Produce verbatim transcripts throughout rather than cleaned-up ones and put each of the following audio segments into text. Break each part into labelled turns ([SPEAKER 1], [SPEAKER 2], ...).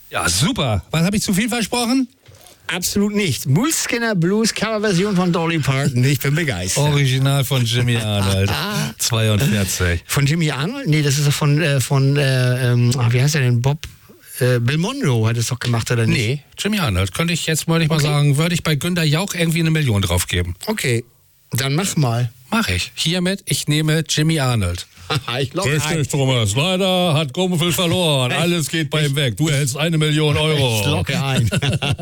[SPEAKER 1] Ja, super. Was habe ich zu viel versprochen?
[SPEAKER 2] Absolut nicht. Moleskine Blues Coverversion von Dolly Parton. Ich bin begeistert.
[SPEAKER 1] Original von Jimmy Arnold. zweiundvierzig.
[SPEAKER 2] Von Jimmy Arnold? Nee, das ist von, äh, von äh, ähm, wie heißt er denn? Bob? Äh, Bill Monroe hat es doch gemacht, oder nicht?
[SPEAKER 1] Nee, Jimmy Arnold. Könnte ich jetzt, wollte ich mal
[SPEAKER 2] Okay.
[SPEAKER 1] sagen, würde ich bei Günter Jauch irgendwie eine Million drauf geben.
[SPEAKER 2] Okay, dann mach mal.
[SPEAKER 1] Mach ich. Hiermit, ich nehme Jimmy Arnold.
[SPEAKER 2] ich logge ein.
[SPEAKER 1] Richtig, Thomas. Leider hat Gummelfeld verloren. Alles geht bei ihm weg. Du erhältst eine Million Euro.
[SPEAKER 2] Ich logge ein.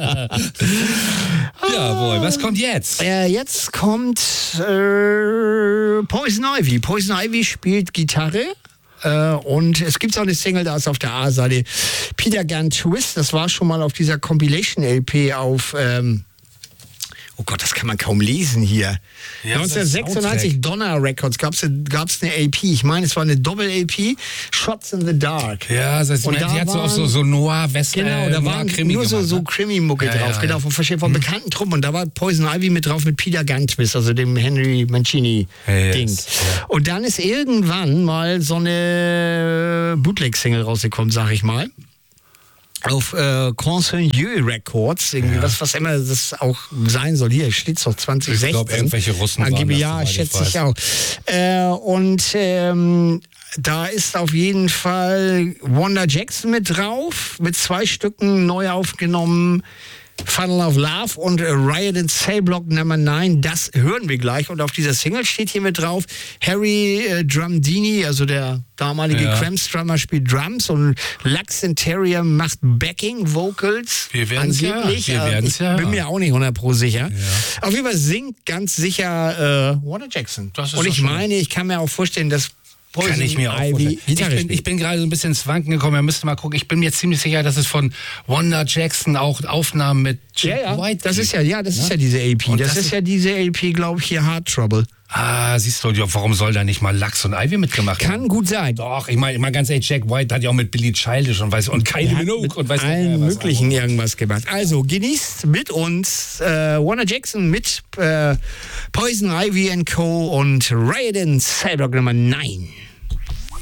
[SPEAKER 1] Jawohl, was kommt jetzt?
[SPEAKER 2] Äh, jetzt kommt äh, Poison Ivy. Poison Ivy spielt Gitarre. Äh, und es gibt auch eine Single, da ist auf der A-Seite Peter Gunn Twist. Das war schon mal auf dieser Compilation-L P auf... Ähm, oh Gott, das kann man kaum lesen hier.
[SPEAKER 1] Ja,
[SPEAKER 2] neunzehnhundertsechsundneunzig Donner Records gab es eine L P. Ich meine, es war eine Doppel-L P. Shots in the Dark.
[SPEAKER 1] Ja, das heißt,
[SPEAKER 2] Und
[SPEAKER 1] die
[SPEAKER 2] da
[SPEAKER 1] hat so auch
[SPEAKER 2] waren-
[SPEAKER 1] so, so Noir-West.
[SPEAKER 2] Genau,
[SPEAKER 1] äh,
[SPEAKER 2] da waren
[SPEAKER 1] Noir-Krimi
[SPEAKER 2] nur so,
[SPEAKER 1] gemacht,
[SPEAKER 2] so
[SPEAKER 1] ne?
[SPEAKER 2] Krimi-Mucke
[SPEAKER 1] Ja,
[SPEAKER 2] drauf,
[SPEAKER 1] ja,
[SPEAKER 2] genau,
[SPEAKER 1] ja.
[SPEAKER 2] von, verschiedenen- von bekannten Truppen. Und da war Poison Ivy mit drauf mit Peter Gunn Twist, also dem Henry Mancini-Ding.
[SPEAKER 1] Yes, ja.
[SPEAKER 2] Und dann ist irgendwann mal so eine Bootleg-Single rausgekommen, sag ich mal. Auf äh, Conseigneux Records, irgendwie,
[SPEAKER 1] Ja.
[SPEAKER 2] was, was immer das auch sein soll. Hier steht es doch zwanzig sechzehn.
[SPEAKER 1] Ich glaube, irgendwelche Russen waren
[SPEAKER 2] Angeblich,
[SPEAKER 1] das,
[SPEAKER 2] ja,
[SPEAKER 1] soweit ich
[SPEAKER 2] schätze
[SPEAKER 1] weiß.
[SPEAKER 2] ich auch. Äh, und ähm, da ist auf jeden Fall Wanda Jackson mit drauf, mit zwei Stücken neu aufgenommen. Funnel of Love und äh, Riot in Cell Block Number neun, das hören wir gleich. Und auf dieser Single steht hier mit drauf, Harry äh, Drumdini, also der damalige
[SPEAKER 1] Ja.
[SPEAKER 2] Cramps-Drummer, spielt Drums und Lux Interior macht Backing-Vocals.
[SPEAKER 1] Wir werden's ja-
[SPEAKER 2] angeblich.
[SPEAKER 1] wir
[SPEAKER 2] Äh,
[SPEAKER 1] werden's
[SPEAKER 2] ich
[SPEAKER 1] ja
[SPEAKER 2] bin
[SPEAKER 1] hören.
[SPEAKER 2] mir auch nicht hundert Pro sicher.
[SPEAKER 1] Ja.
[SPEAKER 2] Auf jeden Fall singt ganz sicher äh, Wanda Jackson.
[SPEAKER 1] Das ist
[SPEAKER 2] Und
[SPEAKER 1] doch
[SPEAKER 2] ich
[SPEAKER 1] schön.
[SPEAKER 2] meine, ich kann mir auch vorstellen, dass Poison
[SPEAKER 1] Kann ich mir auch
[SPEAKER 2] Ivy
[SPEAKER 1] vorstellen. Ich
[SPEAKER 2] Gitarre
[SPEAKER 1] bin,
[SPEAKER 2] spielt.
[SPEAKER 1] ich bin gerade so ein bisschen ins Wanken gekommen. Ihr müsst mal gucken. Ich bin mir ziemlich sicher, dass es von Wanda Jackson auch Aufnahmen mit Jack
[SPEAKER 2] ja, ja,
[SPEAKER 1] White
[SPEAKER 2] das
[SPEAKER 1] gibt.
[SPEAKER 2] ist ja, ja, das ist ja diese L P.
[SPEAKER 1] Und
[SPEAKER 2] Das,
[SPEAKER 1] das
[SPEAKER 2] ist
[SPEAKER 1] ist-
[SPEAKER 2] ja diese L P, glaube ich, hier Hard Trouble.
[SPEAKER 1] Ah, siehst du, ja, warum soll da nicht mal Lux und Ivy mitgemacht haben?
[SPEAKER 2] Kann gut sein.
[SPEAKER 1] Doch, ich meine, mal ganz ehrlich, Jack White hat ja auch mit Billy Childish und weiß und Kylie
[SPEAKER 2] Er hat
[SPEAKER 1] Minogue
[SPEAKER 2] mit
[SPEAKER 1] und weiß
[SPEAKER 2] allen
[SPEAKER 1] nicht mehr was.
[SPEAKER 2] möglichen irgendwas gemacht. Also genießt mit uns äh, Wanda Jackson mit äh, Poison Ivy and Co. und Riot in Cell Block Nummer neun.